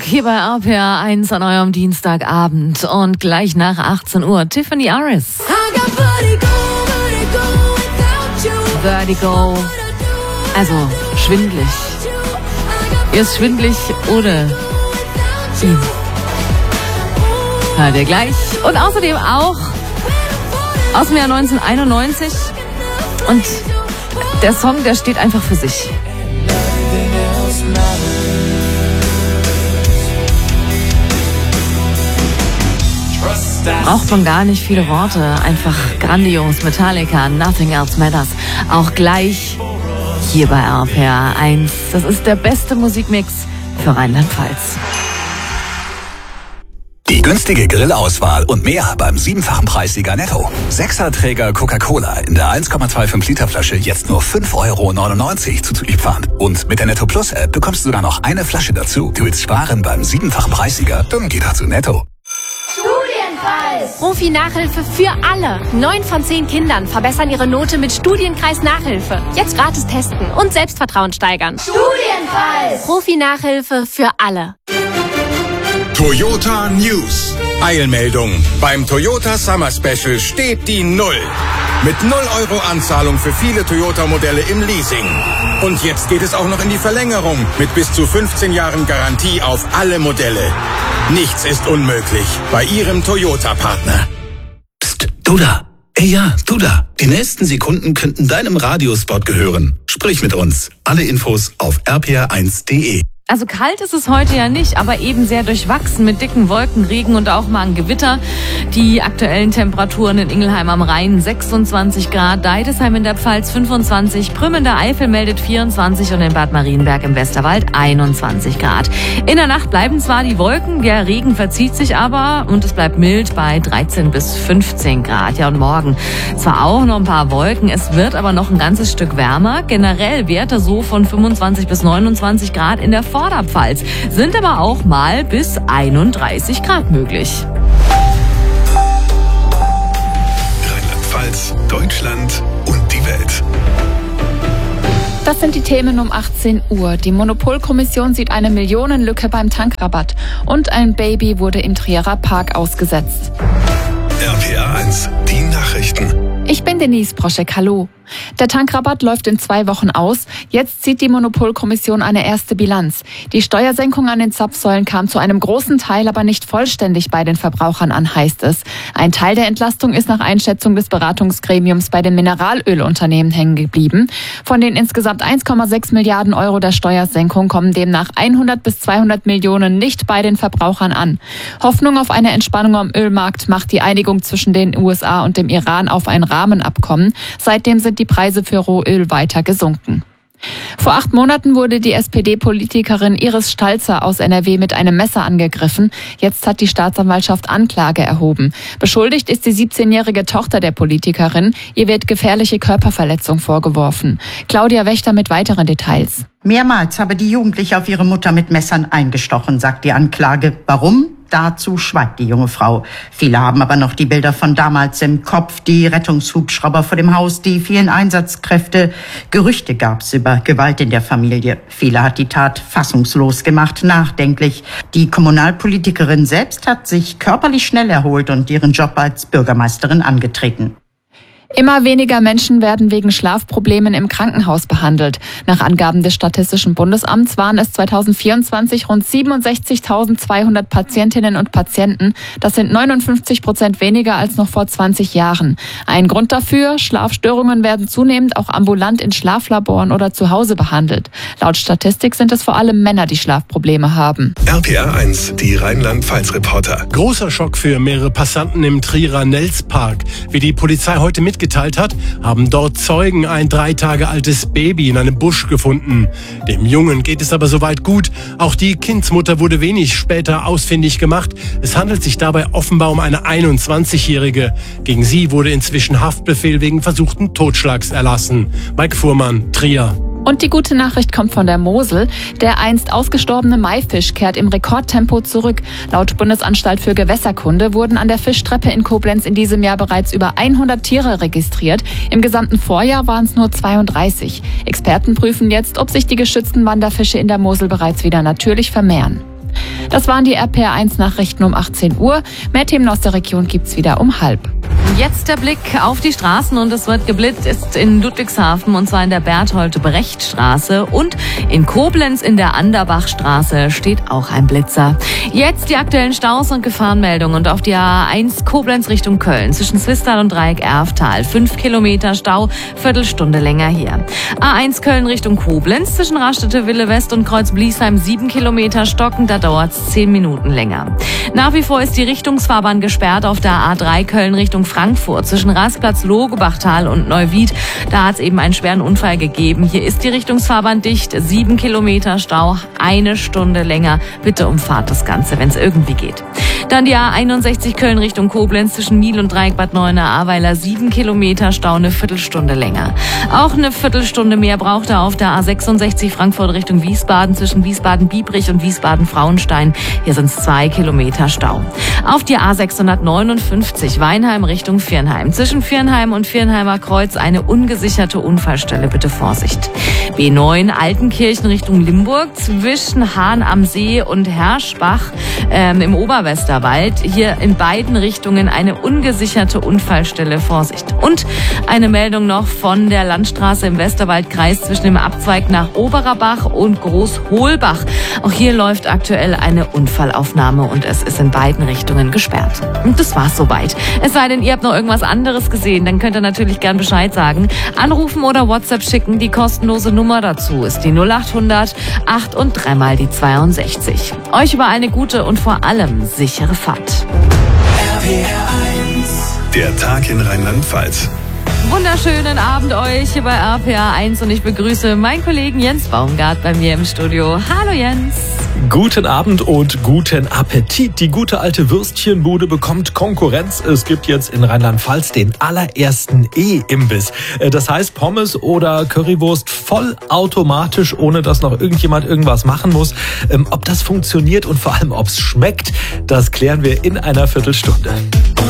hier bei RPR 1 an eurem Dienstagabend und gleich nach 18 Uhr Tiffany Harris. Vertigo. Also schwindelig. Ihr ist schwindelig ohne ihn. Hört ihr gleich. Und außerdem auch aus dem Jahr 1991. Und der Song, der steht einfach für sich. Braucht man gar nicht viele Worte, einfach grandios. Metallica, Nothing Else Matters. Auch gleich hier bei RPR 1. Das ist der beste Musikmix für Rheinland-Pfalz. Die günstige Grillauswahl und mehr beim 7-fachen Preissieger Netto. 6er-Träger Coca-Cola in der 1,25 Liter Flasche jetzt nur 5,99 € zuzüglich Pfand. Und mit der Netto Plus App bekommst du sogar noch eine Flasche dazu. Du willst sparen beim 7-fachen Preissieger? Dann geh doch zu Netto. Profi-Nachhilfe für alle. 9 von 10 Kindern verbessern ihre Note mit Studienkreis-Nachhilfe. Jetzt gratis testen und Selbstvertrauen steigern. Studienkreis! Profi-Nachhilfe für alle. Toyota News. Eilmeldung. Beim Toyota Summer Special steht die Null. Mit 0 € Anzahlung für viele Toyota-Modelle im Leasing. Und jetzt geht es auch noch in die Verlängerung mit bis zu 15 Jahren Garantie auf alle Modelle. Nichts ist unmöglich bei Ihrem Toyota-Partner. Psst, du da. Ey ja, du da. Die nächsten Sekunden könnten deinem Radiospot gehören. Sprich mit uns. Alle Infos auf rpr1.de. Also kalt ist es heute ja nicht, aber eben sehr durchwachsen mit dicken Wolken, Regen und auch mal ein Gewitter. Die aktuellen Temperaturen in Ingelheim am Rhein 26 Grad, Deidesheim in der Pfalz 25, Prüm in der Eifel meldet 24 und in Bad Marienberg im Westerwald 21 Grad. In der Nacht bleiben zwar die Wolken, der Regen verzieht sich aber und es bleibt mild bei 13 bis 15 Grad. Ja, und morgen zwar auch noch ein paar Wolken, es wird aber noch ein ganzes Stück wärmer. Generell Werte so von 25 bis 29 Grad in der Vorderpfalz, sind aber auch mal bis 31 Grad möglich. Rheinland-Pfalz, Deutschland und die Welt. Das sind die Themen um 18 Uhr. Die Monopolkommission sieht eine Millionenlücke beim Tankrabatt. Und ein Baby wurde im Trierer Park ausgesetzt. RPR 1, die Nachrichten. Ich bin Denise Proschek, hallo. Der Tankrabatt läuft in 2 Wochen aus. Jetzt zieht die Monopolkommission eine erste Bilanz. Die Steuersenkung an den Zapfsäulen kam zu einem großen Teil, aber nicht vollständig bei den Verbrauchern an, heißt es. Ein Teil der Entlastung ist nach Einschätzung des Beratungsgremiums bei den Mineralölunternehmen hängen geblieben. Von den insgesamt 1,6 Milliarden € der Steuersenkung kommen demnach 100 bis 200 Millionen nicht bei den Verbrauchern an. Hoffnung auf eine Entspannung am Ölmarkt macht die Einigung zwischen den USA und dem Iran auf ein Rahmenabkommen. Seitdem sind die Preise für Rohöl weiter gesunken. Vor 8 Monaten wurde die SPD-Politikerin Iris Stalzer aus NRW mit einem Messer angegriffen. Jetzt hat die Staatsanwaltschaft Anklage erhoben. Beschuldigt ist die 17-jährige Tochter der Politikerin. Ihr wird gefährliche Körperverletzung vorgeworfen. Claudia Wächter mit weiteren Details. Mehrmals habe die Jugendliche auf ihre Mutter mit Messern eingestochen, sagt die Anklage. Warum? Dazu schweigt die junge Frau. Viele haben aber noch die Bilder von damals im Kopf, die Rettungshubschrauber vor dem Haus, die vielen Einsatzkräfte. Gerüchte gab es über Gewalt in der Familie. Viele hat die Tat fassungslos gemacht, nachdenklich. Die Kommunalpolitikerin selbst hat sich körperlich schnell erholt und ihren Job als Bürgermeisterin angetreten. Immer weniger Menschen werden wegen Schlafproblemen im Krankenhaus behandelt. Nach Angaben des Statistischen Bundesamts waren es 2024 rund 67.200 Patientinnen und Patienten. Das sind 59% weniger als noch vor 20 Jahren. Ein Grund dafür: Schlafstörungen werden zunehmend auch ambulant in Schlaflaboren oder zu Hause behandelt. Laut Statistik sind es vor allem Männer, die Schlafprobleme haben. RPR 1, die Rheinland-Pfalz-Reporter. Großer Schock für mehrere Passanten im Trierer Nelspark. Wie die Polizei heute mitgeteilt hat, haben dort Zeugen ein 3 Tage altes Baby in einem Busch gefunden. Dem Jungen geht es aber soweit gut. Auch die Kindsmutter wurde wenig später ausfindig gemacht. Es handelt sich dabei offenbar um eine 21-Jährige. Gegen sie wurde inzwischen Haftbefehl wegen versuchten Totschlags erlassen. Mike Fuhrmann, Trier. Und die gute Nachricht kommt von der Mosel. Der einst ausgestorbene Maifisch kehrt im Rekordtempo zurück. Laut Bundesanstalt für Gewässerkunde wurden an der Fischtreppe in Koblenz in diesem Jahr bereits über 100 Tiere registriert. Im gesamten Vorjahr waren es nur 32. Experten prüfen jetzt, ob sich die geschützten Wanderfische in der Mosel bereits wieder natürlich vermehren. Das waren die RPR1-Nachrichten um 18 Uhr. Mehr Themen aus der Region gibt's wieder um 12:30. Jetzt der Blick auf die Straßen und es wird geblitzt in Ludwigshafen und zwar in der Berthold-Brecht-Straße und in Koblenz in der Anderbachstraße steht auch ein Blitzer. Jetzt die aktuellen Staus und Gefahrenmeldungen und auf die A1 Koblenz Richtung Köln zwischen Zwistal und Dreieck Erftal 5 Kilometer Stau, Viertelstunde länger hier. A1 Köln Richtung Koblenz zwischen Raststätte Wille West und Kreuz Bliesheim 7 Kilometer Stocken, da dauert's 10 Minuten länger. Nach wie vor ist die Richtungsfahrbahn gesperrt auf der A3 Köln Richtung Frankfurt zwischen Rastplatz Logebachtal und Neuwied. Da hat es eben einen schweren Unfall gegeben. Hier ist die Richtungsfahrbahn dicht, 7 Kilometer Stau, 1 Stunde länger. Bitte umfahrt das Ganze, wenn es irgendwie geht. Dann die A61 Köln Richtung Koblenz zwischen Miel und Dreieck Bad Neuenahr-Ahrweiler 7 Kilometer Stau, eine Viertelstunde länger. Auch eine Viertelstunde mehr braucht er auf der A66 Frankfurt Richtung Wiesbaden zwischen Wiesbaden-Biebrich und Wiesbaden-Frauenstein. Hier sind es 2 Kilometer Stau. Auf die A659 Weinheim Richtung Viernheim. Zwischen Viernheim und Viernheimer Kreuz eine ungesicherte Unfallstelle. Bitte Vorsicht. B9 Altenkirchen Richtung Limburg zwischen Hahn am See und Herschbach im Oberwesterwald. Hier in beiden Richtungen eine ungesicherte Unfallstelle. Vorsicht. Und eine Meldung noch von der Landstraße im Westerwaldkreis zwischen dem Abzweig nach Oberabach und Großholbach. Auch hier läuft aktuell eine Unfallaufnahme und es ist in beiden Richtungen gesperrt. Und das war's soweit. Es sei denn, ihr habt noch irgendwas anderes gesehen, dann könnt ihr natürlich gern Bescheid sagen. Anrufen oder WhatsApp schicken. Die kostenlose Nummer dazu ist die 0800 8 und 3 mal die 62. Euch über eine gute und vor allem sichere Fahrt. Der Tag in Rheinland-Pfalz. Wunderschönen Abend euch hier bei RPR1 und ich begrüße meinen Kollegen Jens Baumgart bei mir im Studio. Hallo Jens. Guten Abend und guten Appetit. Die gute alte Würstchenbude bekommt Konkurrenz. Es gibt jetzt in Rheinland-Pfalz den allerersten E-Imbiss. Das heißt Pommes oder Currywurst vollautomatisch, ohne dass noch irgendjemand irgendwas machen muss. Ob das funktioniert und vor allem ob es schmeckt, das klären wir in einer Viertelstunde.